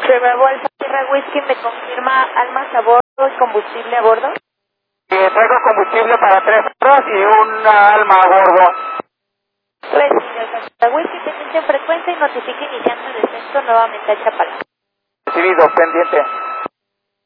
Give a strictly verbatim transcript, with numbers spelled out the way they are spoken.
Bravo Alfa Sierra Whisky, ¿me confirma almas a bordo y combustible a bordo? Sí, traigo combustible para tres horas y una alma a bordo. Recibe Alfa Sierra Whisky, pendiente en frecuencia y notifique iniciando el descenso nuevamente a Chapala. Recibido, pendiente.